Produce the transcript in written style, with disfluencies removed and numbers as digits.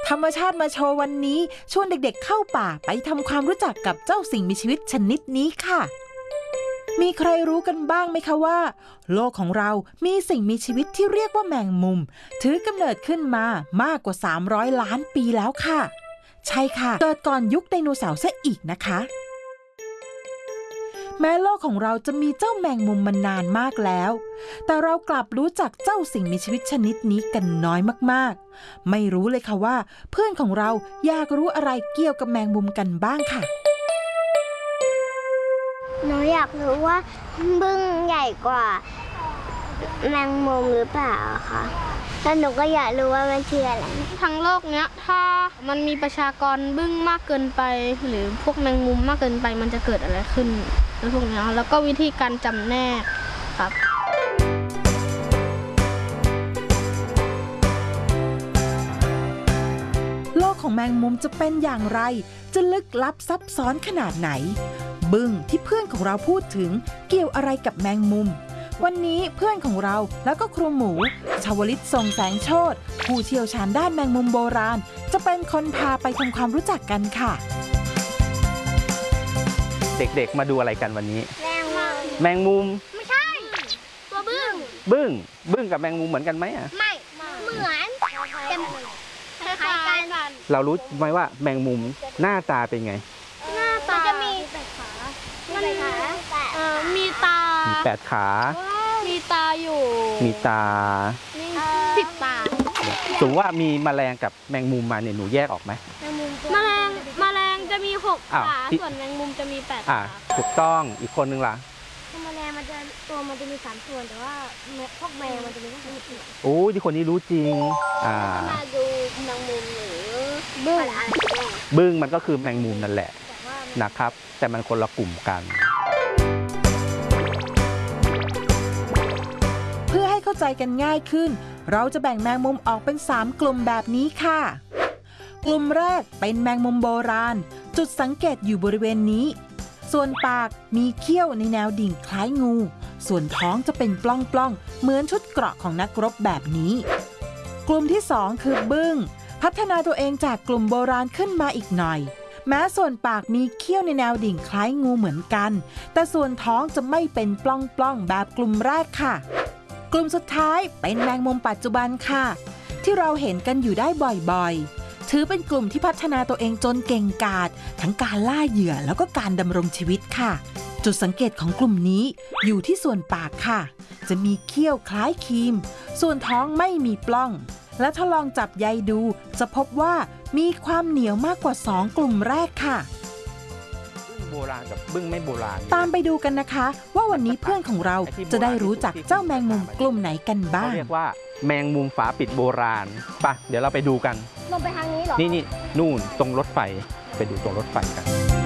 ธรรมชาติมาโชว์วันนี้ชวนเด็กๆเข้าป่าไปทำความรู้จักกับเจ้าสิ่งมีชีวิตชนิดนี้ค่ะมีใครรู้กันบ้างไหมคะว่าโลกของเรามีสิ่งมีชีวิตที่เรียกว่าแมงมุมถือกำเนิดขึ้นมามากกว่า300 ล้านปีแล้วค่ะใช่ค่ะเกิดก่อนยุคไดโนเสาร์ซะอีกนะคะแม้โลกของเราจะมีเจ้าแมงมุมมานานมากแล้วแต่เรากลับรู้จักเจ้าสิ่งมีชีวิตชนิดนี้กันน้อยมากๆไม่รู้เลยค่ะว่าเพื่อนของเราอยากรู้อะไรเกี่ยวกับแมงมุมกันบ้างค่ะหนูอยากรู้ว่าบึ้งใหญ่กว่าแมงมุมหรือเปล่าคะแล้วหนูก็อยากรู้ว่ามันคืออะไรทั้งโลกเนี้ยถ้ามันมีประชากรบึ้งมากเกินไปหรือพวกแมงมุมมากเกินไปมันจะเกิดอะไรขึ้นแล้วพวกนี้แล้วก็วิธีการจำแนกครับโลกของแมงมุมจะเป็นอย่างไรจะลึกลับซับซ้อนขนาดไหนบึ้งที่เพื่อนของเราพูดถึงเกี่ยวอะไรกับแมงมุมวันนี้เพื่อนของเราแล้วก็ครูหมูชวลิตส่งแสงโชติผู้เชี่ยวชาญด้านแมงมุมโบราณจะเป็นคนพาไปทำความรู้จักกันค่ะเด็กๆมาดูอะไรกันวันนี้แมงมุมแมงมุมไม่ใช่ตัวบึ้งบึ้งกับแมงมุมเหมือนกันไหมอ่ะไม่เหมือนแต่คล้ายๆกันเรารู้ไหมว่าแมงมุมหน้าตาเป็นไงหน้าตาจะมีมีตามี8 ขามีตาอยู่มีตา 10 ตาสมมติว่ามีแมลงกับแมงมุมมาเนี่ยหนูแยกออกไหมแมลงจะมี6 ขาส่วนแมงมุมจะมี8 ขาถูกต้องอีกคนนึงล่ะแมลงมันจะมี3 ส่วนแต่ว่าพวกแมงมันจะมีแค่2 ส่วนโอ้ที่คนนี้รู้จริงมาดูแมงมุมหรือบึ้งมันก็คือแมงมุมนั่นแหละนะครับแต่มันคนละกลุ่มกันเพื่อให้เข้าใจกันง่ายขึ้นเราจะแบ่งแมงมุมออกเป็น3 กลุ่มแบบนี้ค่ะกลุ่มแรกเป็นแมงมุมโบราณจุดสังเกตอยู่บริเวณนี้ส่วนปากมีเขี้ยวในแนวดิ่งคล้ายงูส่วนท้องจะเป็นปล้องๆเหมือนชุดเกราะของนักรบแบบนี้กลุ่มที่2คือบึ้งพัฒนาตัวเองจากกลุ่มโบราณขึ้นมาอีกหน่อยแม้ส่วนปากมีเขี้ยวในแนวดิ่งคล้ายงูเหมือนกันแต่ส่วนท้องจะไม่เป็นปล้องๆแบบกลุ่มแรกค่ะกลุ่มสุดท้ายเป็นแมงมุมปัจจุบันค่ะที่เราเห็นกันอยู่ได้บ่อยๆถือเป็นกลุ่มที่พัฒนาตัวเองจนเก่งกาจทั้งการล่าเหยื่อแล้วก็การดำรงชีวิตค่ะจุดสังเกตของกลุ่มนี้อยู่ที่ส่วนปากค่ะจะมีเขี้ยวคล้ายครีมส่วนท้องไม่มีปล้องและถ้าลองจับใยดูจะพบว่ามีความเหนียวมากกว่า2 กลุ่มแรกค่ะบึ้งโบราณกับบึ้งไม่โบราณตามไปดูกันนะคะว่าวันนี้เพื่อนของเราจะได้รู้จักเจ้าแมงมุมกลุ่มไหนกันบ้างเรียกว่าแมงมุมฝาปิดโบราณป่ะเดี๋ยวเราไปดูกันลงไปทางนี้เหรอนี่นู่นตรงรถไฟไปดูตรงรถไฟกัน